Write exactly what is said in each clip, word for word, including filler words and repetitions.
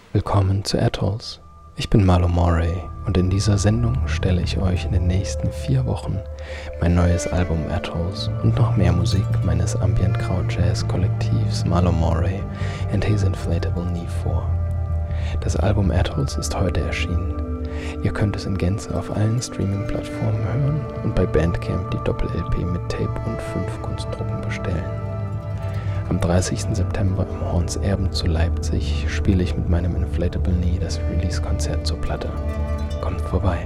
Willkommen zu Atolls. Ich bin Marlo Moray und in dieser Sendung stelle ich euch in den nächsten vier Wochen mein neues Album Atolls und noch mehr Musik meines Ambient Crowd Jazz Kollektivs Marlo Moray and His Inflatable Knee vor. Das Album Atolls ist heute erschienen. Ihr könnt es in Gänze auf allen Streaming-Plattformen hören und bei Bandcamp die Doppel-L P mit Tape und fünf Kunstdrucken bestellen. Am dreißigsten September im Horns Erben zu Leipzig spiele ich mit meinem Inflatable Knee das Release-Konzert zur Platte. Kommt vorbei!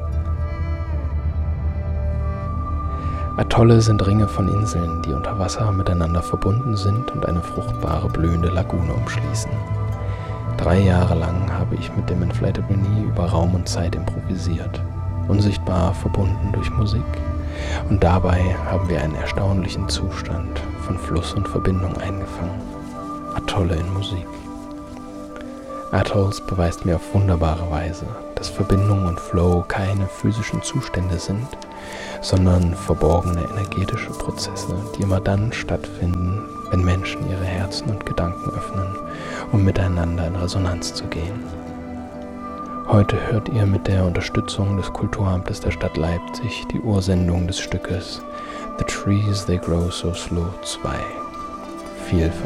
Atolle sind Ringe von Inseln, die unter Wasser miteinander verbunden sind und eine fruchtbare, blühende Lagune umschließen. Drei Jahre lang habe ich mit dem Inflatable Knee über Raum und Zeit improvisiert, unsichtbar verbunden durch Musik. Und dabei haben wir einen erstaunlichen Zustand von Fluss und Verbindung eingefangen. Atolle in Musik. Atolls beweist mir auf wunderbare Weise, dass Verbindung und Flow keine physischen Zustände sind, sondern verborgene energetische Prozesse, die immer dann stattfinden, wenn Menschen ihre Herzen und Gedanken öffnen, um miteinander in Resonanz zu gehen. Heute hört ihr mit der Unterstützung des Kulturamtes der Stadt Leipzig die Ursendung des Stückes The Trees They Grow So Slow zwei. Viel Vergnügen.